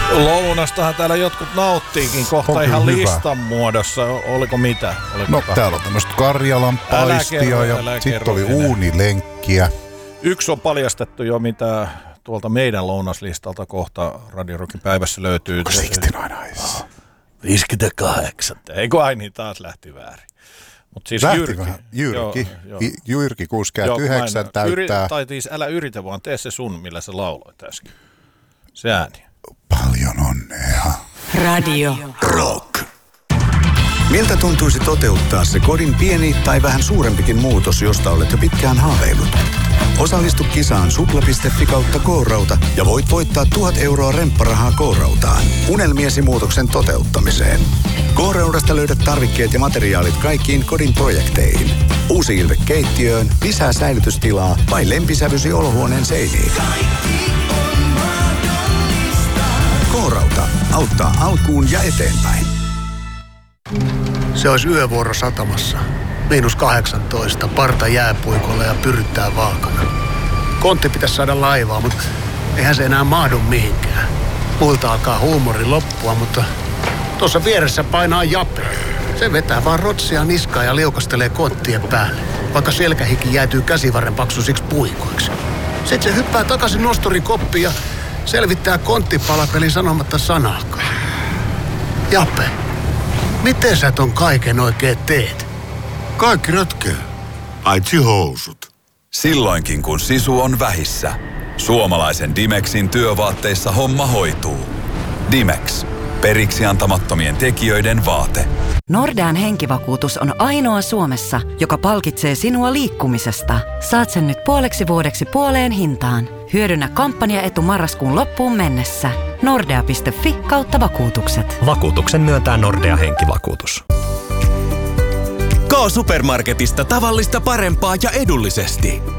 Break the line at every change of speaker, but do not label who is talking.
Lounastahan täällä jotkut nauttiikin kohta
On
ihan
kyllä hyvä.
listan muodossa. Oliko mitä?
No täällä on tämmöistä Karjalan paistia ja sitten oli uunilenkkiä.
Yksi on paljastettu jo, mitä tuolta meidän lounaslistalta kohta Radio Rockin päivässä löytyy.
69 Eyes.
58. Eikö ai niin, taas lähti väärin. Mut siis
Jyrki 69 täyttää.
Älä yritä, vaan tee se sun, millä sä lauloit äsken. Se ääni.
Paljon onnea.
Radio
Rock. Miltä tuntuisi toteuttaa se kodin pieni tai vähän suurempikin muutos, josta olet jo pitkään haaveillut? Osallistu kisaan supla.fi/K-rauta ja voit voittaa 1 000 euroa rempparahaa K-rautaan unelmiesi muutoksen toteuttamiseen. K-raudasta löydät tarvikkeet ja materiaalit kaikkiin kodin projekteihin. Uusi ilme keittiöön, lisää säilytystilaa vai lempisävysi olohuoneen seiniin. K-rauta auttaa alkuun ja eteenpäin.
Se olisi yövuoro satamassa. -18, parta jääpuikolla ja pyryttää vaakana. Kontti pitäisi saada laivaa, mutta eihän se enää mahdu mihinkään. Multa alkaa huumori loppua, mutta tuossa vieressä painaa Jape. Se vetää vaan rotsia niskaa ja liukastelee konttien päälle, vaikka selkähiki jäätyy käsivarren paksuisiksi puikoiksi. Sitten se hyppää takaisin nosturin koppiin ja selvittää konttipalapelin sanomatta sanaakaan. Jape, miten sä ton kaiken oikein teet?
Kaikki ratkeaa. Aitsi housut.
Silloinkin kun sisu on vähissä. Suomalaisen Dimexin työvaatteissa homma hoituu. Dimex. Periksi antamattomien tekijöiden vaate.
Nordean henkivakuutus on ainoa Suomessa, joka palkitsee sinua liikkumisesta. Saat sen nyt puoleksi vuodeksi puoleen hintaan. Hyödynnä kampanjaetu marraskuun loppuun mennessä. Nordea.fi/vakuutukset.
Vakuutuksen myöntää Nordea henkivakuutus.
K-Supermarketista tavallista parempaa ja edullisesti.